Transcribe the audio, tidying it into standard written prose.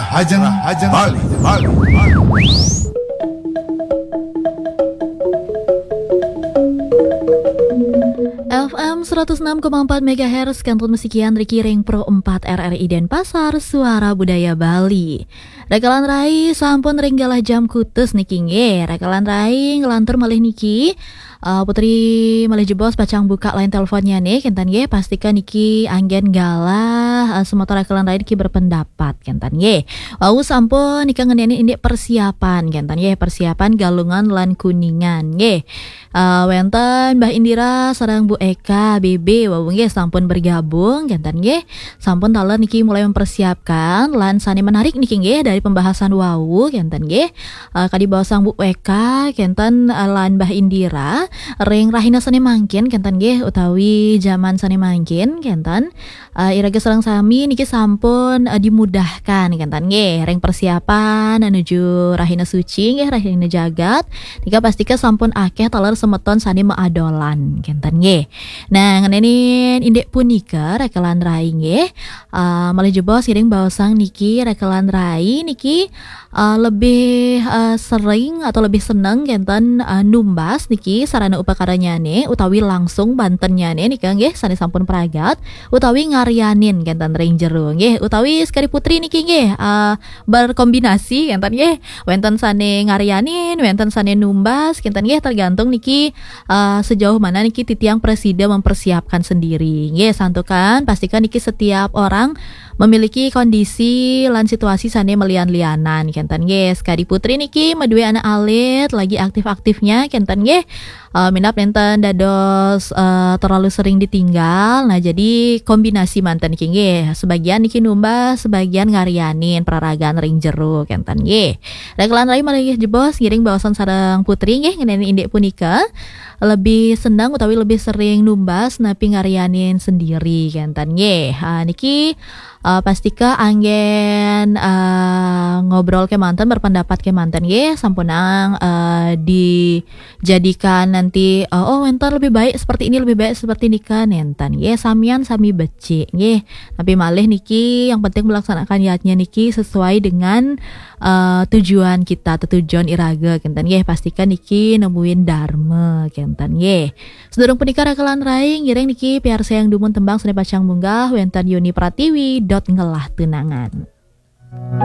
Rahajan Bali. FM 106,4 MHz Kantor Musikian Riki Ring Pro 4 RRI Denpasar Suara Budaya Bali. Rekalan rai sampun ringgalah jam kutus niki nggih. Rekalan rai ngelantur malih niki. Putri malih jebos pacang buka line teleponnya nih kentan nggih, pastikan niki anggen galah semotor rekalan rai niki berpendapat kentan nggih. Wau sampun nika ngeneni indik persiapan kentan nggih, persiapan Galungan lan Kuningan nggih. Wenten Mbah Indira sareng Bu Eka BB wau nggih sampun bergabung kentan nggih. Sampun taler niki mulai mempersiapkan lan sane menarik niki nggih dari pembahasan wau kentan nggih. Kadi bawa sang Bu Eka kentan lan Mbah Indira ring rahina sane mangkin kentan nggih utawi zaman sane mangkin kentan irage sareng sami niki sampun dimudahkan kentan nggih ring persiapan menuju rahina suci nggih rahina jagat nika pastika sampun akeh taler semeton sane maadolan kentan nggih. Nah ngenenin indek punika rekalan rai nggih malih jebos iring bawasang niki rekalan rai niki lebih sering atau lebih seneng kentan numbas niki sarana upakaranya nih utawi langsung bantennya nih nika nggih sane sampun pragat utawi ngaryanin kentan ring jero nggih utawi sekali putri niki nggih berkombinasi kentan nggih wenten sane ngaryanin wenten sane numbas kentan nggih tergantung niki sejauh mana niki titiang presida mempersiapkan sendiri nggih santukan pastikan niki setiap orang memiliki kondisi lan situasi sane melian-lianan kentan nggih. Sekali putri niki medue anak alit lagi aktif-aktifnya kentan nggih. Minap nenten dados terlalu sering ditinggal. Nah jadi kombinasi mantan niki nggih. Sebagian niki numbas, sebagian ngaryanin peraragan ring jero kentan nggih. Rekalan rai malih jebos ngiring bawasan sareng putri nggih ngeneni indek punika lebih senang utawi lebih sering numbas napi ngaryanin sendiri kentan nggih. Niki pastika anggen ngobrol ke mantan berpendapat ke mantan nggih sampunang dijadikan nanti entar lebih baik seperti ini lebih baik seperti nika nentan nggih samian sami becik nggih tapi malih niki yang penting melaksanakan niatnya niki sesuai dengan tujuan kita tujuan iraga kentan nggih pastikan niki nemuin dharma kentan nggih. Sedurung punika rekalan rai ngiring niki piar sayang dumun tembang sene pacang munggah wenten Yuni Pratiwi ngelah tunangan.